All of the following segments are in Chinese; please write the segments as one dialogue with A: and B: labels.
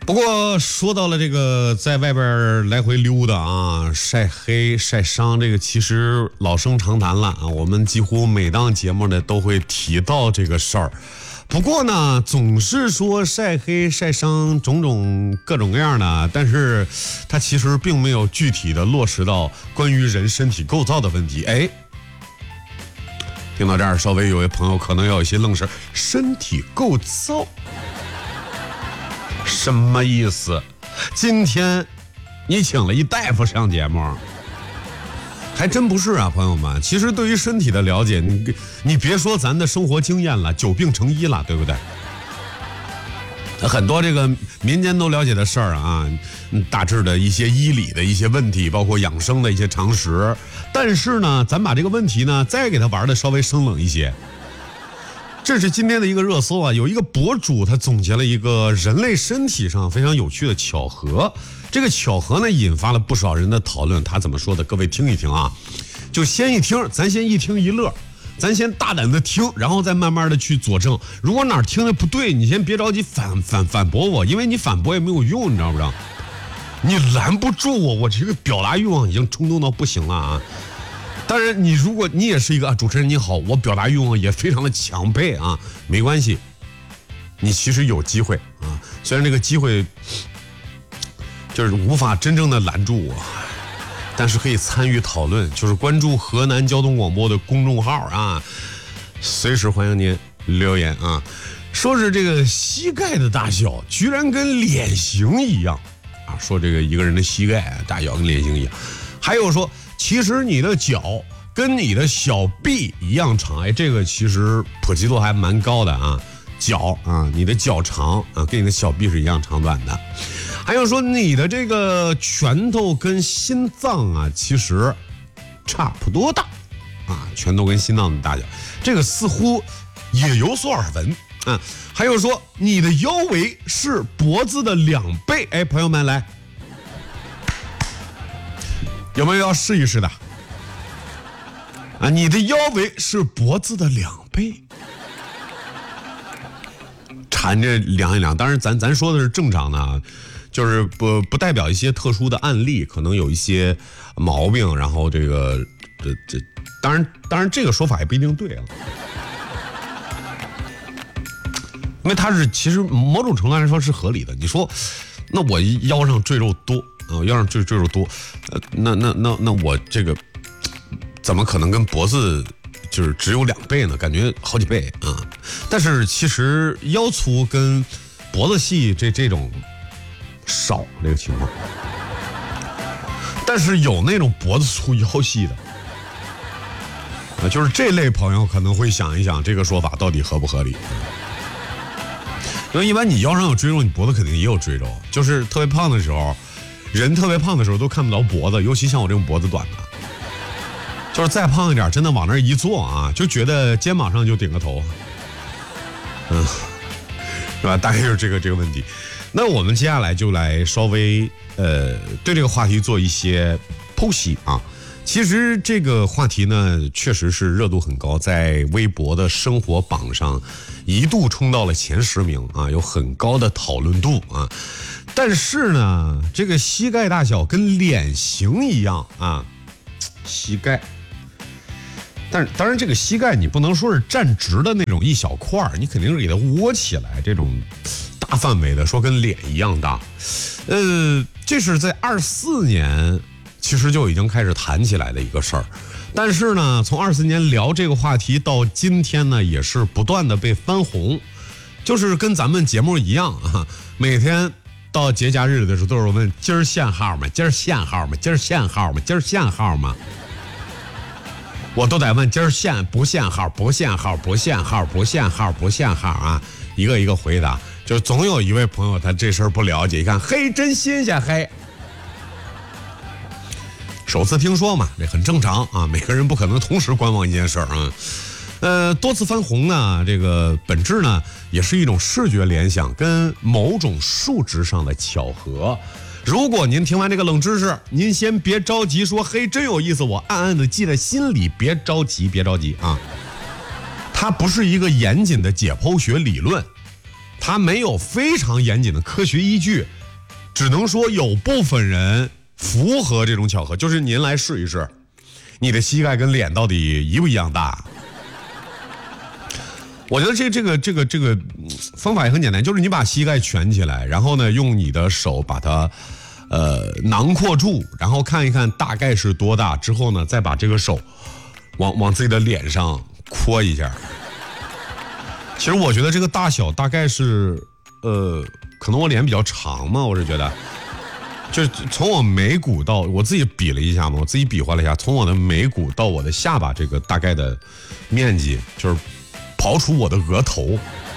A: 不过说到了这个在外边来回溜达啊，晒黑晒伤，这个其实老生常谈了啊。我们几乎每档节目呢都会提到这个事儿。不过呢，总是说晒黑晒伤种种各种各样的，但是它其实并没有具体的落实到关于人身体构造的问题。哎，听到这儿，稍微有位朋友可能要有一些愣神，身体构造。什么意思？今天你请了一大夫上节目，还真不是啊，朋友们。其实对于身体的了解，你别说咱的生活经验了，久病成医了，对不对？很多这个民间都了解的事儿啊，大致的一些医理的一些问题，包括养生的一些常识。但是呢，咱把这个问题呢，再给它玩的稍微生冷一些。这是今天的一个热搜啊，有一个博主他总结了一个人类身体上非常有趣的巧合，这个巧合呢引发了不少人的讨论。他怎么说的？各位听一听啊，就先一听，咱先一听一乐，咱先大胆的听，然后再慢慢的去佐证。如果哪儿听的不对，你先别着急反驳我，因为你反驳也没有用，你知道不知道？你拦不住我这个表达欲望已经冲动到不行了啊！当然，如果你也是一个主持人，你好，我表达欲望也非常的强沛啊，没关系，你其实有机会啊，虽然这个机会就是无法真正的拦住我，但是可以参与讨论，就是关注河南交通广播的公众号啊，随时欢迎您留言啊。说是这个膝盖的大小居然跟脸型一样啊，说这个一个人的膝盖大小跟脸型一样，还有说。其实你的脚跟你的小臂一样长，哎，这个其实普及度还蛮高的啊。脚啊，你的脚长啊，跟你的小臂是一样长短的。还有说你的这个拳头跟心脏啊，其实差不多大啊，拳头跟心脏的大小，这个似乎也有所耳闻啊。还有说你的腰围是脖子的2倍，哎，朋友们来。有没有要试一试的啊？你的腰围是脖子的2倍，缠着量一量。当然咱说的是正常的啊，就是不代表一些特殊的案例，可能有一些毛病。然后这当然这个说法也不一定对啊，因为它是其实某种程度来说是合理的。你说，那我腰上赘肉多。腰上赘肉多，那我这个怎么可能跟脖子就是只有2倍呢？感觉好几倍啊！但是其实腰粗跟脖子细这种少这个情况，但是有那种脖子粗腰细的啊，就是这类朋友可能会想一想这个说法到底合不合理。因为一般你腰上有赘肉，你脖子肯定也有赘肉，就是特别胖的时候。人特别胖的时候都看不着脖子，尤其像我这种脖子短的，就是再胖一点，真的往那一坐啊，就觉得肩膀上就顶个头，是吧？大概就是这个问题。那我们接下来就来稍微对这个话题做一些剖析啊。其实这个话题呢，确实是热度很高，在微博的生活榜上一度冲到了前10名啊，有很高的讨论度啊。但是呢，这个膝盖大小跟脸型一样啊，膝盖。但是当然，这个膝盖你不能说是站直的那种一小块儿，你肯定是给它窝起来，这种大范围的说跟脸一样大。这是在24年其实就已经开始谈起来的一个事儿。但是呢，从24年聊这个话题到今天呢，也是不断的被翻红，就是跟咱们节目一样啊，每天。到节假日的时候，都是问今儿限号吗？今儿限号吗？今儿限号吗？今儿限号吗？我都得问今儿限不限号？不限号？不限号？不限号？不限号啊！一个一个回答，就总有一位朋友他这事儿不了解，一看嘿，真新鲜嘿。首次听说嘛，这很正常啊，每个人不可能同时观望一件事儿啊。多次翻红呢，这个本质呢也是一种视觉联想跟某种数值上的巧合。如果您听完这个冷知识，您先别着急说嘿真有意思，我暗暗的记在心里，别着急啊。它不是一个严谨的解剖学理论，它没有非常严谨的科学依据， 只能说有部分人符合这种巧合，就是您来试一试，你的膝盖跟脸到底一不一样大？我觉得这个方法也很简单，就是你把膝盖蜷起来，然后呢用你的手把它囊括住，然后看一看大概是多大，之后呢再把这个手往自己的脸上扩一下。其实我觉得这个大小大概是可能我脸比较长嘛，我是觉得就是从我眉骨到我自己比了一下嘛，我自己比划了一下，从我的眉骨到我的下巴这个大概的面积，就是刨除我的额头，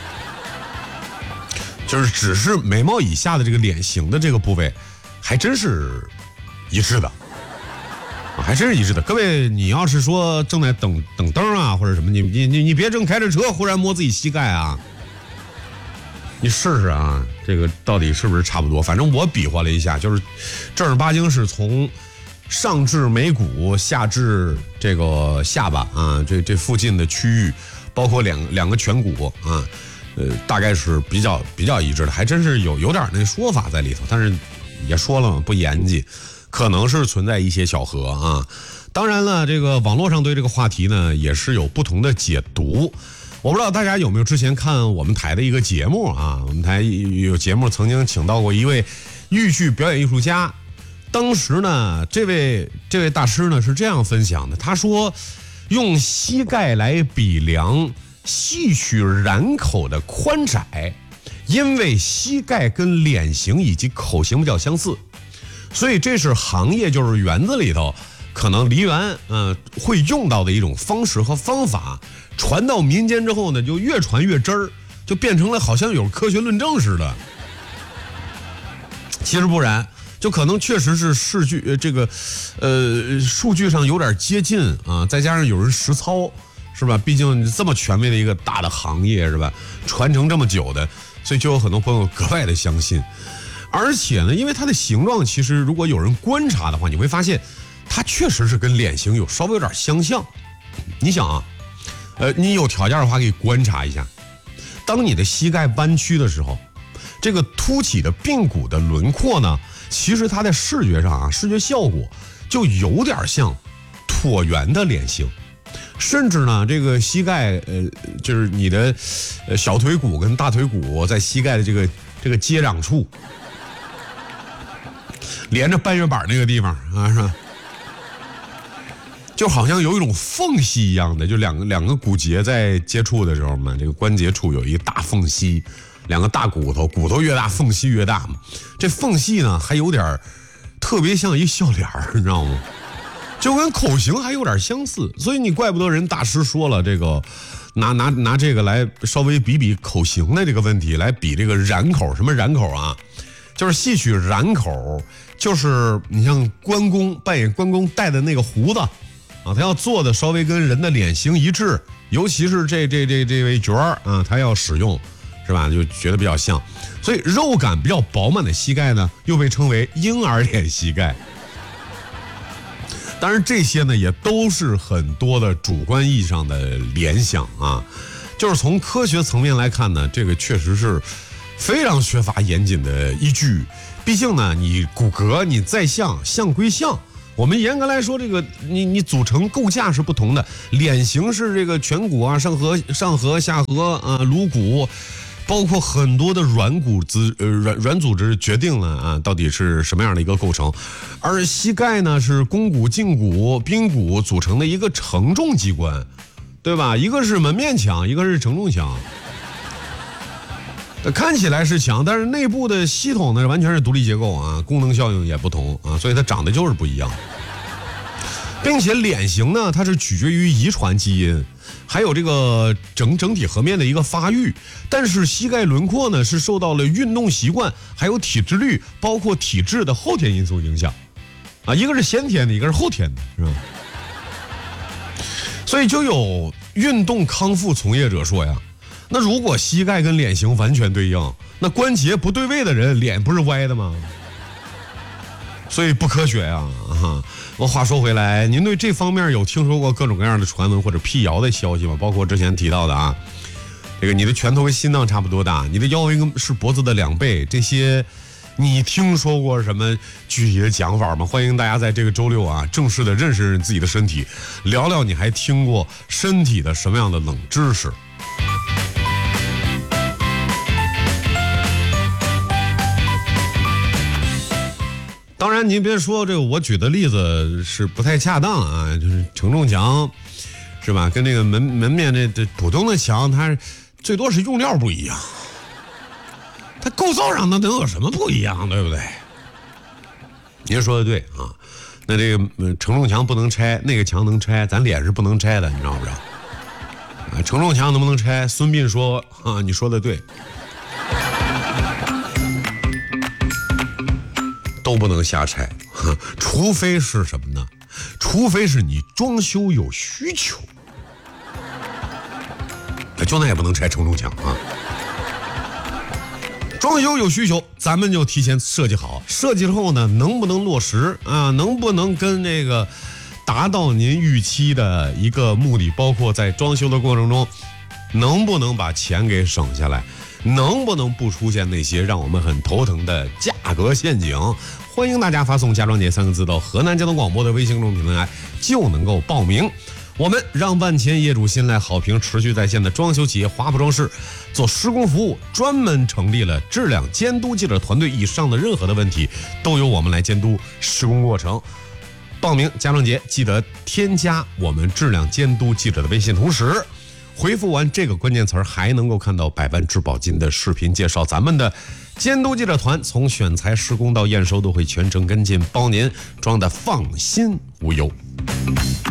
A: 就是只是眉毛以下的这个脸型的这个部位，还真是一致的，还真是一致的。各位，你要是说正在等灯啊或者什么，你别正开着车忽然摸自己膝盖啊，你试试啊，这个到底是不是差不多？反正我比划了一下，就是正儿八经是从上至眉骨，下至这个下巴啊，这附近的区域。包括两个颧骨啊，大概是比较一致的，还真是有点那说法在里头，但是也说了嘛，不严谨，可能是存在一些巧合啊。当然了，这个网络上对这个话题呢也是有不同的解读。我不知道大家有没有之前看我们台的一个节目啊？我们台有节目曾经请到过一位豫剧表演艺术家，当时呢，这位大师呢是这样分享的，他说。用膝盖来比量戏曲髯口的宽窄，因为膝盖跟脸型以及口型比较相似，所以这是行业就是园子里头可能梨园会用到的一种方式和方法，传到民间之后呢，就越传越真儿，就变成了好像有科学论证似的。其实不然。就可能确实是数据上有点接近啊，再加上有人实操，是吧？毕竟这么权威的一个大的行业，是吧？传承这么久的，所以就有很多朋友格外的相信。而且呢，因为它的形状，其实如果有人观察的话，你会发现它确实是跟脸型稍微有点相像。你想啊，你有条件的话可以观察一下，当你的膝盖弯曲的时候，这个凸起的髌骨的轮廓呢？其实它在视觉上啊，视觉效果就有点像椭圆的脸型，甚至呢，这个膝盖就是你的小腿骨跟大腿骨在膝盖的这个接壤处，连着半月板那个地方啊，是吧？就好像有一种缝隙一样的，就两个骨节在接触的时候嘛，这个关节处有一个大缝隙。两个大骨头越大，缝隙越大嘛。这缝隙呢，还有点特别像一笑脸儿，你知道吗？就跟口型还有点相似，所以你怪不得人大师说了，这个拿这个来稍微比口型的这个问题，来比这个髯口。什么髯口啊？就是戏曲髯口，就是你像扮演关公戴的那个胡子啊，他要做的稍微跟人的脸型一致，尤其是这位角儿啊，他要使用。是吧？就觉得比较像，所以肉感比较饱满的膝盖呢，又被称为婴儿脸膝盖。当然，这些呢也都是很多的主观意义上的联想啊。就是从科学层面来看呢，这个确实是非常缺乏严谨的依据。毕竟呢，你骨骼你再像归像，我们严格来说，这个你组成构架是不同的，脸型是这个颧骨啊、上颌、下颌啊、颅骨。包括很多的软组织决定了啊，到底是什么样的一个构成，而膝盖呢是肱骨、胫骨、髌骨组成的一个承重机关，对吧？一个是门面墙，一个是承重墙，看起来是墙，但是内部的系统呢完全是独立结构啊，功能效应也不同啊，所以它长得就是不一样。并且脸型呢，它是取决于遗传基因，还有这个整体颌面的一个发育。但是膝盖轮廓呢，是受到了运动习惯，还有体脂率，包括体质的后天因素影响，啊，一个是先天的，一个是后天的，是吧？所以就有运动康复从业者说呀，那如果膝盖跟脸型完全对应，那关节不对位的人脸不是歪的吗？所以不科学呀！我话说回来，您对这方面有听说过各种各样的传闻或者辟谣的消息吗？包括之前提到的啊，这个你的拳头跟心脏差不多大，你的腰围是脖子的2倍，这些你听说过什么具体的讲法吗？欢迎大家在这个周六啊，正式的认识自己的身体，聊聊你还听过身体的什么样的冷知识。当然，您别说这个，我举的例子是不太恰当啊，就是承重墙，是吧？跟这个门面这普通的墙，它最多是用料不一样，它构造上能有什么不一样，对不对？您说的对啊。那这个承重墙不能拆，那个墙能拆，咱脸是不能拆的，你知道不知道？啊，承重墙能不能拆？孙膑说啊，你说的对。都不能瞎拆，除非是什么呢？除非是你装修有需求，就那也不能拆承重墙啊。装修有需求，咱们就提前设计好，设计之后呢，能不能落实啊？能不能跟那个达到您预期的一个目的？包括在装修的过程中，能不能把钱给省下来？能不能不出现那些让我们很头疼的价格陷阱？欢迎大家发送家装节3个字到河南交通广播的微信公众平台，就能够报名。我们让万千业主信赖好评持续在线的装修企业华普装饰做施工服务，专门成立了质量监督记者团队，以上的任何的问题都由我们来监督施工过程。报名家装节记得添加我们质量监督记者的微信，同时回复完这个关键词还能够看到百万质保金的视频介绍。咱们的监督记者团从选材施工到验收都会全程跟进，包您装的放心无忧。